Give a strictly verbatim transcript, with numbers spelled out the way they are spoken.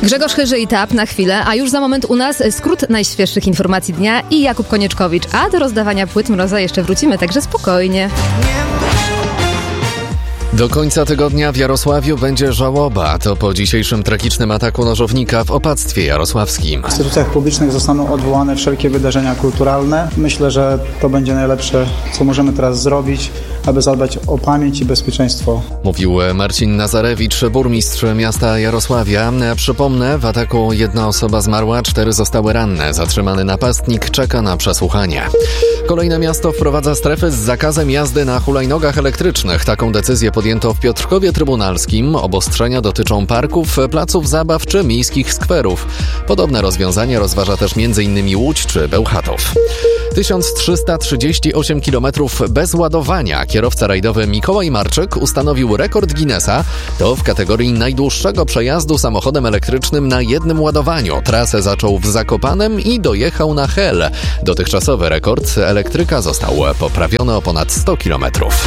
Grzegorz Chyży i Tap na chwilę, a już za moment u nas skrót najświeższych informacji dnia i Jakub Konieczkowicz. A do rozdawania płyt Mroza jeszcze wrócimy, także spokojnie. Do końca tygodnia w Jarosławiu będzie żałoba. To po dzisiejszym tragicznym ataku nożownika w opactwie jarosławskim. W instytucjach publicznych zostaną odwołane wszelkie wydarzenia kulturalne. Myślę, że to będzie najlepsze, co możemy teraz zrobić, aby zadbać o pamięć i bezpieczeństwo. Mówił Marcin Nazarewicz, burmistrz miasta Jarosławia. Przypomnę, w ataku jedna osoba zmarła, cztery zostały ranne. Zatrzymany napastnik czeka na przesłuchanie. Kolejne miasto wprowadza strefy z zakazem jazdy na hulajnogach elektrycznych. Taką decyzję podjęto w Piotrkowie Trybunalskim. Obostrzenia dotyczą parków, placów zabaw czy miejskich skwerów. Podobne rozwiązanie rozważa też m.in. Łódź czy Bełchatów. tysiąc trzysta trzydzieści osiem kilometrów bez ładowania. Kierowca rajdowy Mikołaj Marczyk ustanowił rekord Guinnessa. To w kategorii najdłuższego przejazdu samochodem elektrycznym na jednym ładowaniu. Trasę zaczął w Zakopanem i dojechał na Hel. Dotychczasowy rekord elektryka został poprawiony o ponad sto kilometrów.